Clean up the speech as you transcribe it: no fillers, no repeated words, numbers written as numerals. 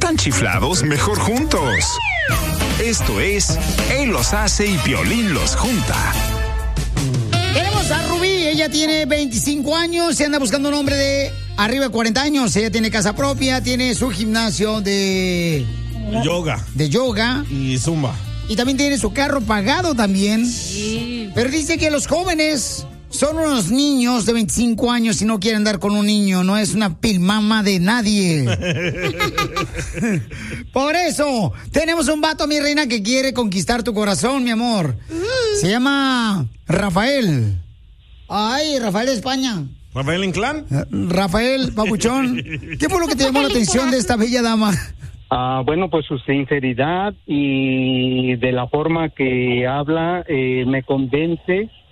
están chiflados, mejor juntos. Esto es Él los hace y Piolín los junta. Tenemos a Rubí, ella tiene 25 años, se anda buscando un hombre de arriba de 40 años. Ella tiene casa propia, tiene su gimnasio de yoga y zumba. Y también tiene su carro pagado también. Sí. Pero dice que los jóvenes son unos niños de 25 años y no quieren andar con un niño. No es una pilmama de nadie. Por eso, tenemos un vato, mi reina, que quiere conquistar tu corazón, mi amor. Se llama Rafael. Ay, Rafael de España. ¿Rafael Inclán? Rafael, papuchón. ¿Qué fue lo que te llamó la atención de esta bella dama? Bueno, pues su sinceridad y de la forma que habla me convence